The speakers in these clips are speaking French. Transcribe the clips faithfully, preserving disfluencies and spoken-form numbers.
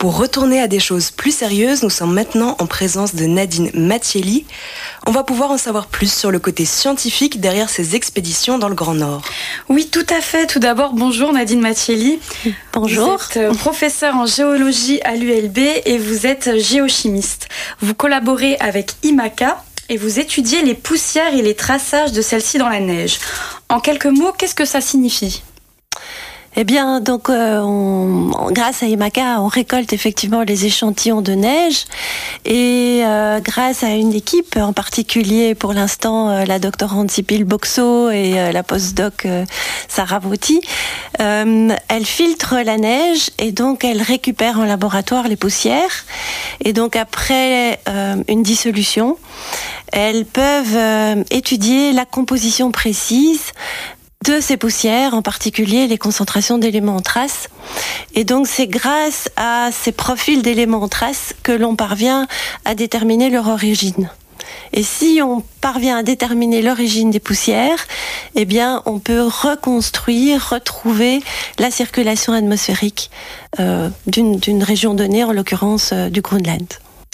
Pour retourner à des choses plus sérieuses, nous sommes maintenant en présence de Nadine Mattielli. On va pouvoir en savoir plus sur le côté scientifique derrière ces expéditions dans le Grand Nord. Oui, tout à fait. Tout d'abord, bonjour Nadine Mattielli. Bonjour. Vous êtes professeure en géologie à l'U L B et vous êtes géochimiste. Vous collaborez avec IMACA et vous étudiez les poussières et les traçages de celles-ci dans la neige. En quelques mots, qu'est-ce que ça signifie ? Eh bien, donc, euh, on, grâce à IMACA, on récolte effectivement les échantillons de neige et euh, grâce à une équipe, en particulier pour l'instant euh, la doctorante Sipil Boxo et euh, la postdoc euh, Sarah Vauti, euh, elle filtre la neige et donc elle récupère en laboratoire les poussières. Et donc après euh, une dissolution, elles peuvent euh, étudier la composition précise de ces poussières, en particulier les concentrations d'éléments en trace. Et donc c'est grâce à ces profils d'éléments en trace que l'on parvient à déterminer leur origine. Et si on parvient à déterminer l'origine des poussières, eh bien on peut reconstruire, retrouver la circulation atmosphérique euh, d'une, d'une région donnée, en l'occurrence euh, du Groenland.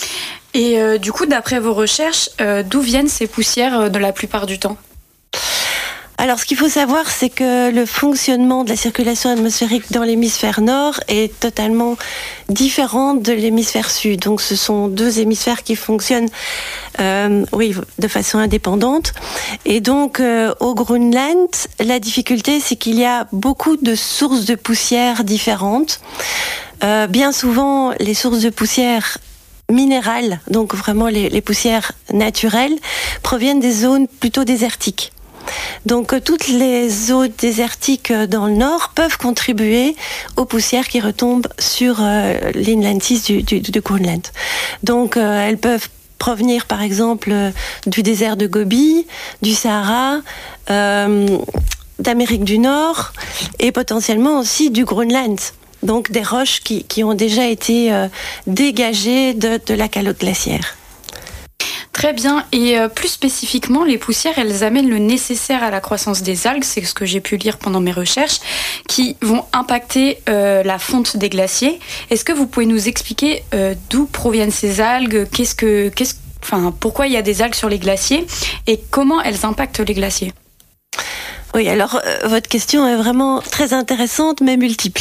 Et euh, du coup, d'après vos recherches, euh, d'où viennent ces poussières euh, de la plupart du temps ? Alors, ce qu'il faut savoir, c'est que le fonctionnement de la circulation atmosphérique dans l'hémisphère nord est totalement différent de l'hémisphère sud. Donc, ce sont deux hémisphères qui fonctionnent, euh, oui, de façon indépendante. Et donc, euh, au Groenland, la difficulté, c'est qu'il y a beaucoup de sources de poussière différentes. Euh, bien souvent, les sources de poussière minérales, donc vraiment les, les poussières naturelles, proviennent des zones plutôt désertiques. Donc toutes les zones désertiques dans le nord peuvent contribuer aux poussières qui retombent sur euh, l'inland six du, du, du Groenland. Donc euh, elles peuvent provenir par exemple du désert de Gobi, du Sahara, euh, d'Amérique du Nord et potentiellement aussi du Groenland. Donc des roches qui, qui ont déjà été euh, dégagées de, de la calotte glaciaire. Très bien. Et euh, plus spécifiquement, les poussières, elles amènent le nécessaire à la croissance des algues, c'est ce que j'ai pu lire pendant mes recherches, qui vont impacter euh, la fonte des glaciers. Est-ce que vous pouvez nous expliquer euh, d'où proviennent ces algues, qu'est-ce que, qu'est-ce, enfin, pourquoi il y a des algues sur les glaciers et comment elles impactent les glaciers ? Oui, alors euh, votre question est vraiment très intéressante, mais multiple.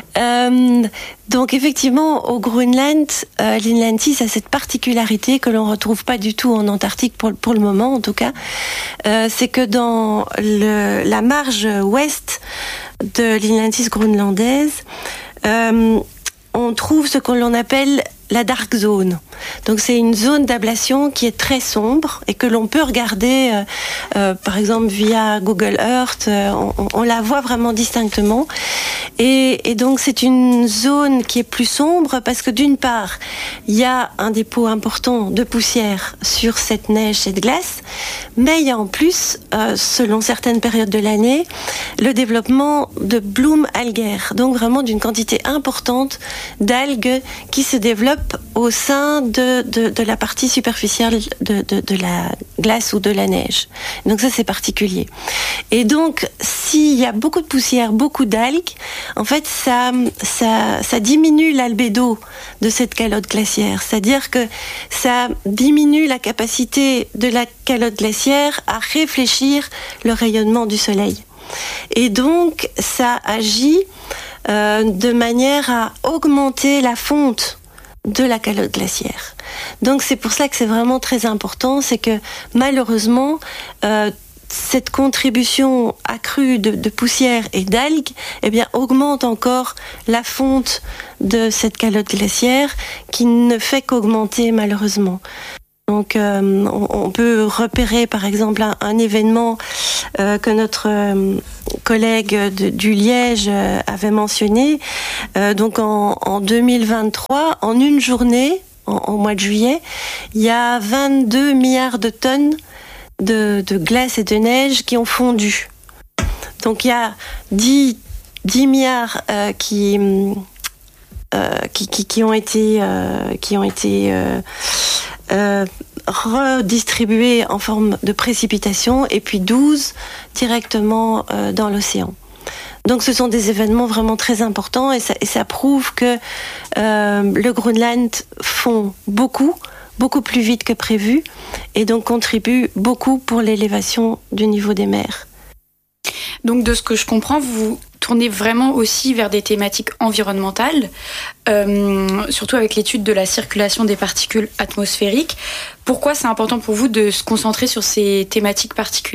Euh, donc effectivement, au Groenland, euh, l'inland six a cette particularité que l'on ne retrouve pas du tout en Antarctique pour, pour le moment, en tout cas. Euh, c'est que dans le, la marge ouest de l'inland six groenlandaise, euh, on trouve ce que l'on appelle la dark zone. Donc c'est une zone d'ablation qui est très sombre et que l'on peut regarder, euh, euh, par exemple via Google Earth, euh, on, on la voit vraiment distinctement. Et, et donc c'est une zone qui est plus sombre parce que d'une part, il y a un dépôt important de poussière sur cette neige, cette glace, mais il y a en plus, euh, selon certaines périodes de l'année, le développement de blooms algaires, donc vraiment d'une quantité importante d'algues qui se développent au sein de, de, de la partie superficielle de, de, de la glace ou de la neige. Donc ça, c'est particulier. Et donc, s'il y a beaucoup de poussière, beaucoup d'algues, en fait, ça, ça, ça diminue l'albédo de cette calotte glaciaire. C'est-à-dire que ça diminue la capacité de la calotte glaciaire à réfléchir le rayonnement du soleil. Et donc, ça agit euh, de manière à augmenter la fonte de la calotte glaciaire. Donc c'est pour ça que c'est vraiment très important, c'est que malheureusement, euh, cette contribution accrue de, de poussière et d'algues, eh bien, augmente encore la fonte de cette calotte glaciaire qui ne fait qu'augmenter malheureusement. Donc, euh, on, on peut repérer, par exemple, un, un événement euh, que notre euh, collègue de, du Liège euh, avait mentionné. Euh, donc, en, en deux mille vingt-trois, en une journée, en, au mois de juillet, il y a vingt-deux milliards de tonnes de, de glace et de neige qui ont fondu. Donc, il y a dix milliards euh, qui, euh, qui, qui, qui ont été... Euh, qui ont été euh, Euh, redistribués en forme de précipitation et puis douze directement euh, dans l'océan. Donc ce sont des événements vraiment très importants et ça, et ça prouve que euh, le Groenland fond beaucoup, beaucoup plus vite que prévu et donc contribue beaucoup pour l'élévation du niveau des mers. Donc de ce que je comprends, vous tournez vraiment aussi vers des thématiques environnementales, euh, surtout avec l'étude de la circulation des particules atmosphériques. Pourquoi c'est important pour vous de se concentrer sur ces thématiques particulières ?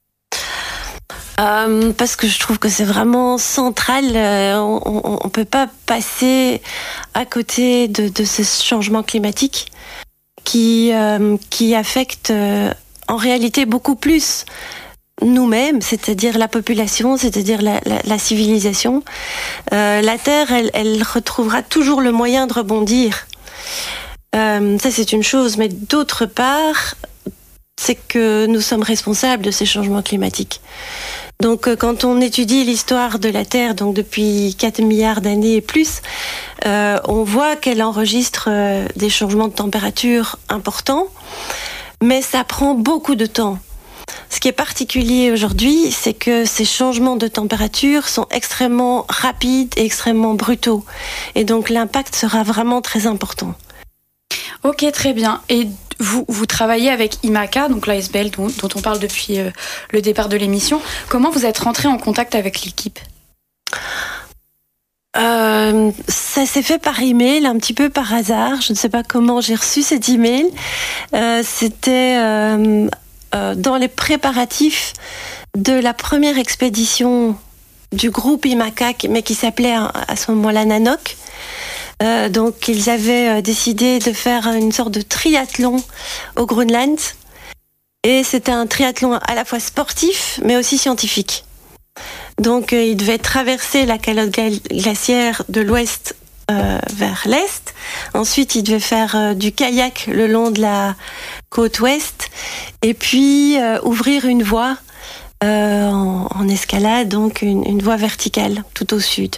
Euh, parce que je trouve que c'est vraiment central. Euh, on ne peut pas passer à côté de, de ce changement climatique qui, euh, qui affecte euh, en réalité beaucoup plus nous-mêmes, c'est-à-dire la population, c'est-à-dire la, la, la civilisation. Euh, la Terre, elle, elle retrouvera toujours le moyen de rebondir. Euh, ça, c'est une chose. Mais d'autre part, c'est que nous sommes responsables de ces changements climatiques. Donc, quand on étudie l'histoire de la Terre, donc depuis quatre milliards d'années et plus, euh, on voit qu'elle enregistre euh, des changements de température importants, mais ça prend beaucoup de temps. Ce qui est particulier aujourd'hui, c'est que ces changements de température sont extrêmement rapides et extrêmement brutaux. Et donc l'impact sera vraiment très important. Ok, très bien. Et vous, vous travaillez avec IMACA, donc l'A S B L dont, dont on parle depuis euh, le départ de l'émission. Comment vous êtes rentré en contact avec l'équipe ? Euh, ça s'est fait par email, un petit peu par hasard. Je ne sais pas comment j'ai reçu cet email. Euh, c'était... Euh, Euh, dans les préparatifs de la première expédition du groupe IMACA, mais qui s'appelait à ce moment-là NANOC. Euh, donc ils avaient décidé de faire une sorte de triathlon au Groenland. Et c'était un triathlon à la fois sportif, mais aussi scientifique. Donc euh, ils devaient traverser la calotte glaciaire de l'ouest euh, vers l'est. Ensuite, ils devaient faire euh, du kayak le long de la côte ouest. Et puis euh, ouvrir une voie euh, en, en escalade, donc une, une voie verticale tout au sud.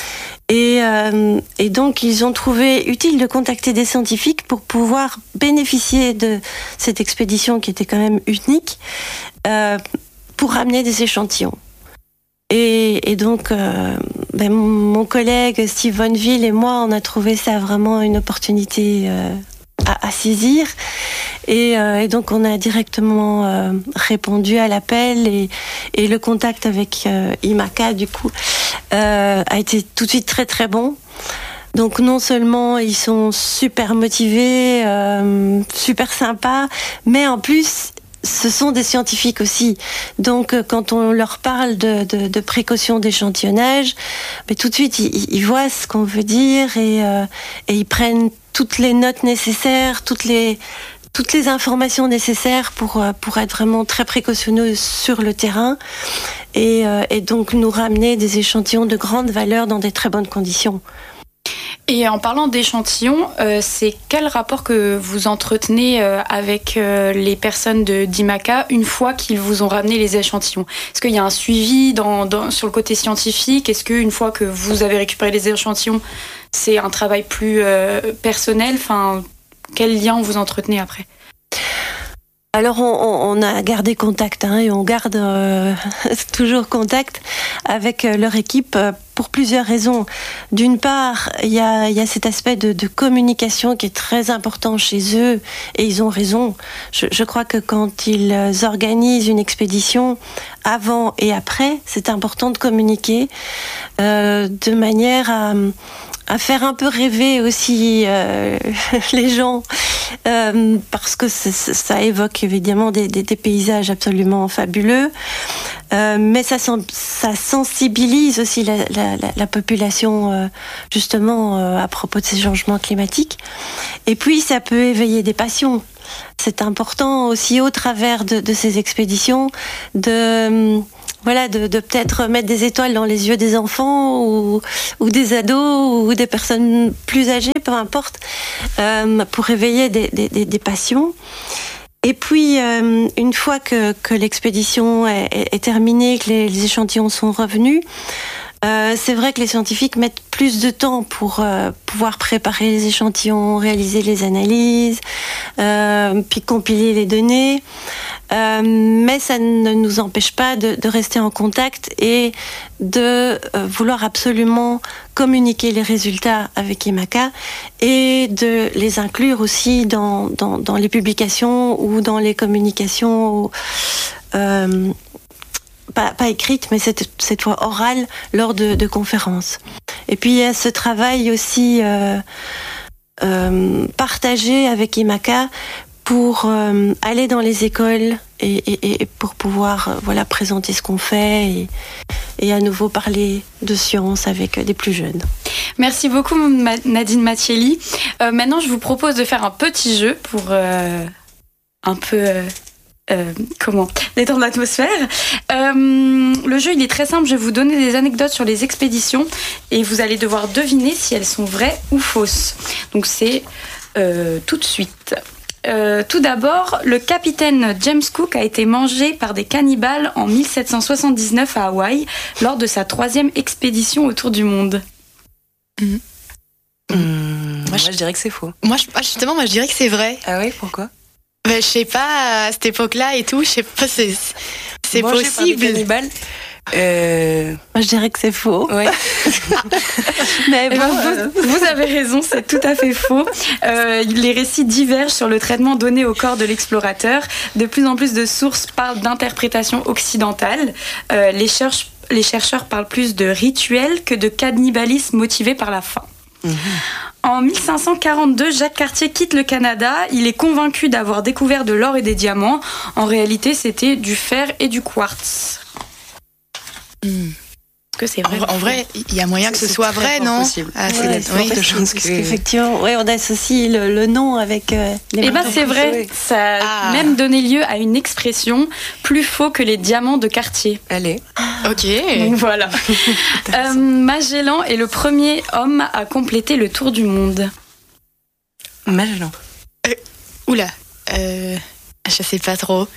Et, euh, et donc ils ont trouvé utile de contacter des scientifiques pour pouvoir bénéficier de cette expédition qui était quand même unique, euh, pour ramener des échantillons. Et, et donc euh, ben, mon collègue Steve Vonville et moi, on a trouvé ça vraiment une opportunité euh, à, à saisir. Et, euh, et donc on a directement euh, répondu à l'appel et, et le contact avec euh, IMACA du coup euh, a été tout de suite très très bon. Donc non seulement ils sont super motivés, euh, super sympas, mais en plus ce sont des scientifiques aussi. Donc quand on leur parle de, de, de précaution d'échantillonnage, mais tout de suite ils, ils voient ce qu'on veut dire et, euh, et ils prennent toutes les notes nécessaires, toutes les toutes les informations nécessaires pour, pour être vraiment très précautionneux sur le terrain et, et donc nous ramener des échantillons de grande valeur dans des très bonnes conditions. Et en parlant d'échantillons, euh, c'est quel rapport que vous entretenez euh, avec euh, les personnes de d'IMACA une fois qu'ils vous ont ramené les échantillons ? Est-ce qu'il y a un suivi dans, dans, sur le côté scientifique ? Est-ce qu'une fois que vous avez récupéré les échantillons, c'est un travail plus euh, personnel ? Enfin, quel lien vous entretenez après ? Alors on, on a gardé contact hein, et on garde euh, toujours contact avec leur équipe pour plusieurs raisons. D'une part, il y a, y a cet aspect de, de communication qui est très important chez eux et ils ont raison. Je, je crois que quand ils organisent une expédition avant et après, c'est important de communiquer euh, de manière à... à faire un peu rêver aussi euh, les gens, euh, parce que ça, ça évoque évidemment des, des, des paysages absolument fabuleux, euh, mais ça, ça sensibilise aussi la, la, la population euh, justement euh, à propos de ces changements climatiques. Et puis ça peut éveiller des passions. C'est important aussi au travers de, de ces expéditions de... Voilà, de, de peut-être mettre des étoiles dans les yeux des enfants ou, ou des ados ou des personnes plus âgées, peu importe, euh, pour réveiller des, des, des passions. Et puis, euh, une fois que, que l'expédition est, est terminée, que les, les échantillons sont revenus, Euh, c'est vrai que les scientifiques mettent plus de temps pour euh, pouvoir préparer les échantillons, réaliser les analyses, euh, puis compiler les données. Euh, mais ça ne nous empêche pas de, de rester en contact et de euh, vouloir absolument communiquer les résultats avec IMACA et de les inclure aussi dans, dans, dans les publications ou dans les communications euh, pas, pas écrites, mais cette, cette fois orales lors de, de conférences. Et puis il y a ce travail aussi euh, euh, partagé avec IMACA pour euh, aller dans les écoles et, et, et pour pouvoir euh, voilà, présenter ce qu'on fait et, et à nouveau parler de science avec des plus jeunes. Merci beaucoup Nadine Mattielli. Euh, maintenant, je vous propose de faire un petit jeu pour euh, un peu... Euh, euh, comment détendre l'atmosphère. Euh, le jeu, il est très simple. Je vais vous donner des anecdotes sur les expéditions et vous allez devoir deviner si elles sont vraies ou fausses. Donc c'est euh, tout de suite. Euh, tout d'abord, le capitaine James Cook a été mangé par des cannibales en mille sept cent soixante-dix-neuf à Hawaï lors de sa troisième expédition autour du monde. Mmh. Mmh, moi, moi, je dirais que c'est faux. Moi, je, justement, moi, je dirais que c'est vrai. Ah oui, pourquoi ? Ben, je sais pas, à cette époque-là et tout, je sais pas, c'est, c'est mangé possible. Par des cannibales. Euh... Moi, je dirais que c'est faux. Ouais. Mais bon, eh ben, vous, vous avez raison, c'est tout à fait faux. Euh, les récits divergent sur le traitement donné au corps de l'explorateur. De plus en plus de sources parlent d'interprétation occidentale. Euh, les, cherche, les chercheurs parlent plus de rituel que de cannibalisme motivé par la faim. Mmh. En mille cinq cent quarante-deux, Jacques Cartier quitte le Canada. Il est convaincu d'avoir découvert de l'or et des diamants. En réalité, c'était du fer et du quartz. Mmh. Que c'est vrai. En, en vrai, il y a moyen c'est, que ce soit vrai, non ah, c'est ouais, c'est de choses que... Effectivement, ouais, on associe le, le nom avec euh, les. Eh ben c'est vrai. Ça a ah. même donné lieu à une expression plus faux que les diamants de Cartier. Allez. Ok. Donc voilà. euh, Magellan est le premier homme à compléter le tour du monde. Magellan. Euh, oula. Euh, je sais pas trop.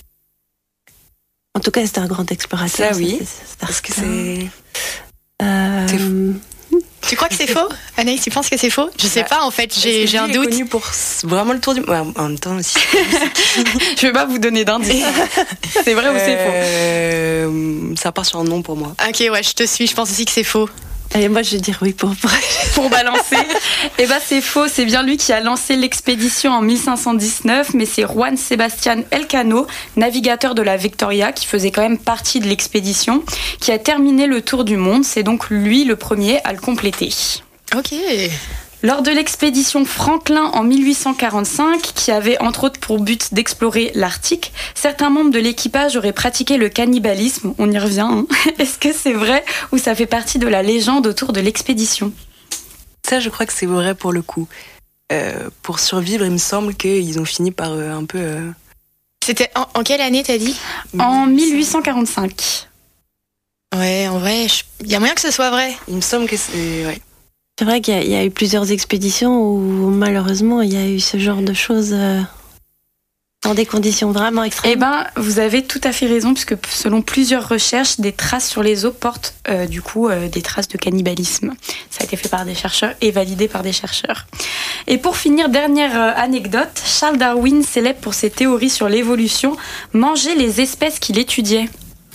En tout cas, c'était un grand explorateur. Ça, oui. C'est, c'est, c'est Parce que c'est... Euh... c'est tu crois que c'est faux ? Anaïs, tu penses que c'est faux ? Je sais bah, pas, en fait, j'ai, j'ai un doute. Connu pour vraiment le tour du... Ouais, en même temps aussi. Je vais pas vous donner d'indice. C'est vrai euh... ou c'est faux ? euh... Ça part sur un nom pour moi. Ok, ouais, je te suis. Je pense aussi que c'est faux. Et moi, je vais dire oui pour, pour... pour balancer. Eh ben, c'est faux. C'est bien lui qui a lancé l'expédition en mille cinq cent dix-neuf, mais c'est Juan Sebastián Elcano, navigateur de la Victoria, qui faisait quand même partie de l'expédition, qui a terminé le tour du monde. C'est donc lui le premier à le compléter. Ok. Lors de l'expédition Franklin en mille huit cent quarante-cinq, qui avait entre autres pour but d'explorer l'Arctique, certains membres de l'équipage auraient pratiqué le cannibalisme. On y revient. Hein. Est-ce que c'est vrai ou ça fait partie de la légende autour de l'expédition ? Ça, je crois que c'est vrai pour le coup. Euh, pour survivre, il me semble qu'ils ont fini par euh, un peu... Euh... C'était en, en quelle année, t'as dit ? En mille huit cent quarante-cinq. Ouais, en vrai, il je... y a moyen que ce soit vrai. Il me semble que c'est... Ouais. C'est vrai qu'il y a, il y a eu plusieurs expéditions où malheureusement il y a eu ce genre de choses euh, dans des conditions vraiment extrêmes. Eh ben, vous avez tout à fait raison, puisque selon plusieurs recherches, des traces sur les os portent euh, du coup euh, des traces de cannibalisme. Ça a été fait par des chercheurs et validé par des chercheurs. Et pour finir, dernière euh, anecdote, Charles Darwin, célèbre pour ses théories sur l'évolution, mangeait les espèces qu'il étudiait.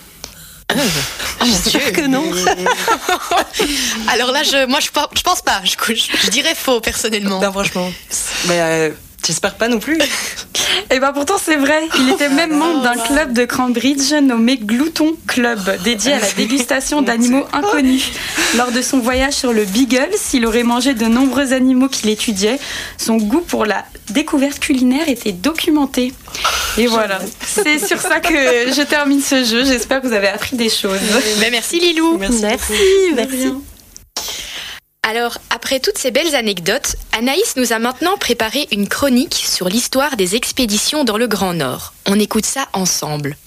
Oh mon Dieu que non. Alors là, je, moi, je, je pense pas. Je, je, je dirais faux, personnellement. Non, franchement. Mais euh, j'espère pas non plus. Et ben pourtant, c'est vrai. Il était même membre d'un club de Cambridge nommé Glouton Club, dédié à la dégustation d'animaux inconnus. Lors de son voyage sur le Beagle, s'il aurait mangé de nombreux animaux qu'il étudiait, son goût pour la découverte culinaire était documenté. Et voilà, c'est sur ça que je termine ce jeu. J'espère que vous avez appris des choses. Mais merci Lilou. Merci. Merci. merci. Alors, après toutes ces belles anecdotes, Anaïs nous a maintenant préparé une chronique sur l'histoire des expéditions dans le Grand Nord. On écoute ça ensemble.